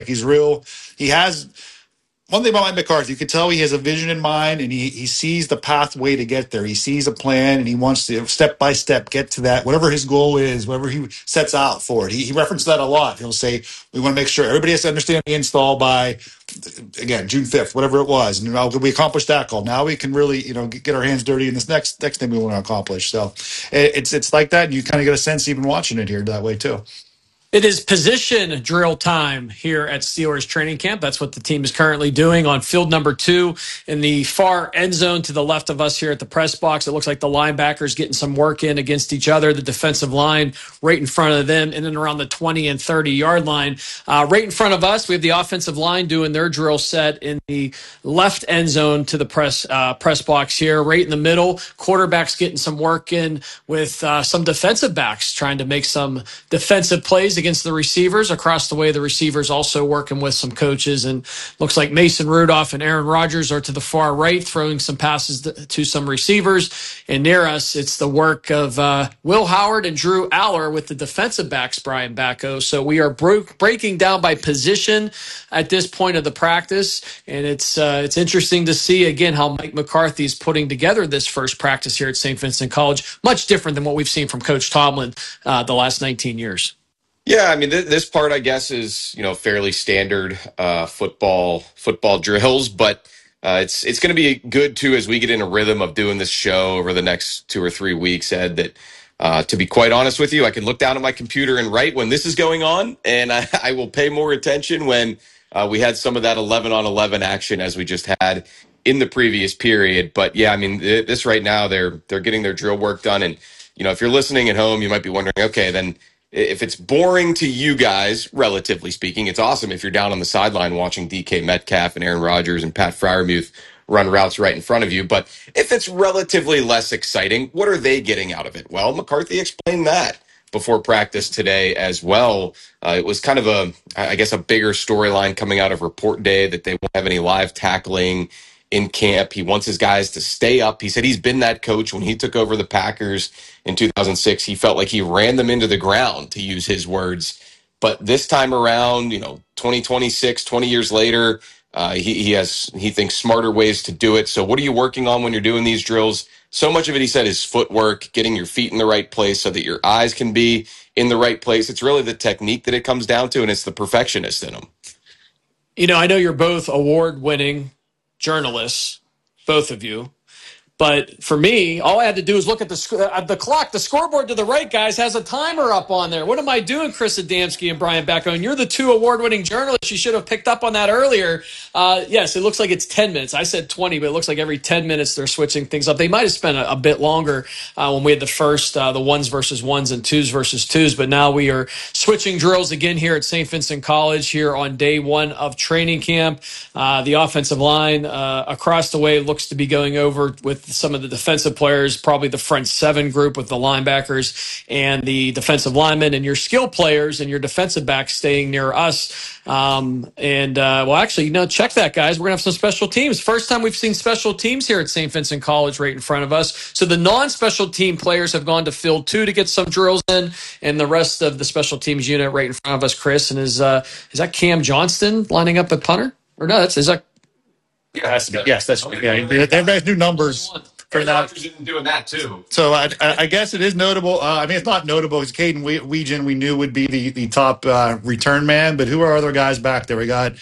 he's real. He has one thing about Mike McCarthy, you can tell he has a vision in mind and he sees the pathway to get there. He sees a plan and he wants to step by step get to that, whatever his goal is, whatever he sets out for it. He referenced that a lot. He'll say, we want to make sure everybody has to understand the install by, again, June 5th, whatever it was. And we accomplished that goal. Now we can really, get our hands dirty in this next thing we want to accomplish. So it's like that. And you kind of get a sense even watching it here that way too. It is position drill time here at Steelers training camp. That's what the team is currently doing on field number 2 in the far end zone to the left of us here at the press box. It looks like the linebackers getting some work in against each other. The defensive line right in front of them in and around the 20 and 30-yard line. Right in front of us, we have the offensive line doing their drill set in the left end zone to the press box here. Right in the middle, quarterbacks getting some work in with some defensive backs trying to make some defensive plays against the receivers. Across the way, the receivers also working with some coaches, and looks like Mason Rudolph and Aaron Rodgers are to the far right, throwing some passes to some receivers. And near us, it's the work of Will Howard and Drew Aller with the defensive backs, Brian Bacco. So we are breaking down by position at this point of the practice, and it's interesting to see, again, how Mike McCarthy is putting together this first practice here at St. Vincent College. Much different than what we've seen from Coach Tomlin the last 19 years. Yeah, I mean, this part, I guess, is fairly standard football drills, but it's going to be good too as we get in a rhythm of doing this show over the next 2 or 3 weeks. Ed, that to be quite honest with you, I can look down at my computer and write when this is going on, and I will pay more attention when we had some of that 11-on-11 action as we just had in the previous period. But yeah, I mean, this right now, they're getting their drill work done, and if you're listening at home, you might be wondering, okay, then. If it's boring to you guys, relatively speaking, it's awesome if you're down on the sideline watching DK Metcalf and Aaron Rodgers and Pat Freiermuth run routes right in front of you. But if it's relatively less exciting, what are they getting out of it? Well, McCarthy explained that before practice today as well. It was kind of a bigger storyline coming out of report day that they won't have any live tackling in camp. He wants his guys to stay up. He said he's been that coach when he took over the Packers in 2006. He felt like he ran them into the ground, to use his words. But this time around, 2026, 20 years later, he thinks smarter ways to do it. So what are you working on when you're doing these drills? So much of it, he said, is footwork, getting your feet in the right place so that your eyes can be in the right place. It's really the technique that it comes down to, and it's the perfectionist in them. I know you're both award-winning journalists, both of you. But for me, all I had to do is look at the clock. The scoreboard to the right, guys, has a timer up on there. What am I doing, Chris Adamski and Brian Bacco? And you're the 2 award-winning journalists. You should have picked up on that earlier. Yes, it looks like it's 10 minutes. I said 20, but it looks like every 10 minutes they're switching things up. They might have spent a bit longer when we had the first, the ones versus ones and twos versus twos. But now we are switching drills again here at St. Vincent College here on day 1 of training camp. The offensive line across the way looks to be going over with some of the defensive players, probably the front 7 group with the linebackers and the defensive linemen, and your skill players and your defensive backs staying near us. Check that, guys. We're going to have some special teams. First time we've seen special teams here at St. Vincent College right in front of us. So the non-special team players have gone to field 2 to get some drills in, and the rest of the special teams unit right in front of us, Chris. And is that Cam Johnston lining up at punter? Or no, is that? Yeah, it has to be. Yes, that's yeah. They have new numbers. For that. Doing that too. So I guess it is notable. It's not notable because Caden Weegen we knew would be the top return man, but who are other guys back there? We got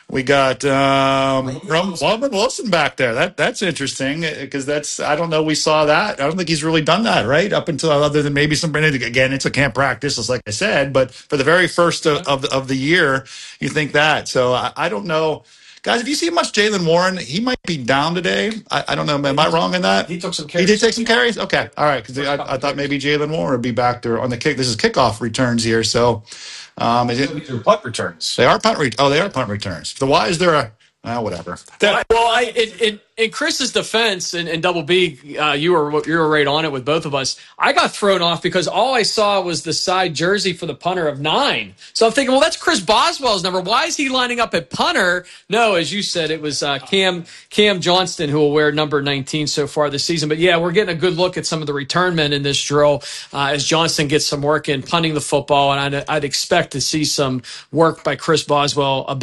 Roman Wilson back there. That's interesting because I don't know. We saw that. I don't think he's really done that right up until other than maybe some. Again, it's a camp practice, just like I said. But for the very first of the year, you think that. So I don't know. Guys, have you seen much Jaylen Warren? He might be down today. I don't know. Am I wrong in that? He took some carries. He did take some carries? Okay. All right. Because I thought maybe Jaylen Warren would be back there on the kick. This is kickoff returns here. So these are punt returns. They are punt returns. Why is there Whatever. In Chris's defense and Double B, you were right on it with both of us. I got thrown off because all I saw was the side jersey for the punter of 9. So I'm thinking, well, that's Chris Boswell's number. Why is he lining up at punter? No, as you said, it was Cam Johnston who will wear number 19 so far this season. But yeah, we're getting a good look at some of the return men in this drill as Johnston gets some work in punting the football, and I'd expect to see some work by Chris Boswell a bit